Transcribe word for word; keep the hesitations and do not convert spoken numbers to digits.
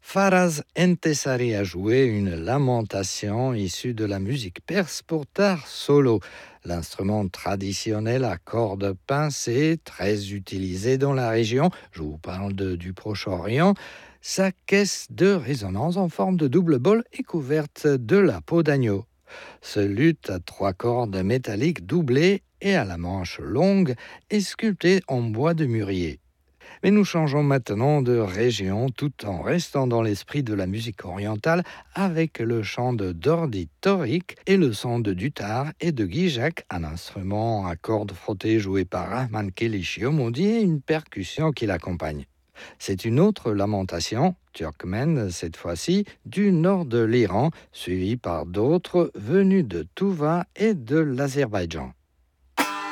Faraz Entessari a joué une lamentation issue de la musique perse pour tar solo, l'instrument traditionnel à cordes pincées, très utilisé dans la région, je vous parle de- du Proche-Orient. Sa caisse de résonance en forme de double bol est couverte de la peau d'agneau. Ce luth à trois cordes métalliques doublées et à la manche longue est sculpté en bois de mûrier. Mais nous changeons maintenant de région tout en restant dans l'esprit de la musique orientale avec le chant de Dordi Torik et le son de dutar et de guijak, un instrument à cordes frottées joué par Rahman Kelishi Omodi et une percussion qui l'accompagne. C'est une autre lamentation, turkmène cette fois-ci, du nord de l'Iran, suivie par d'autres venus de Touva et de l'Azerbaïdjan.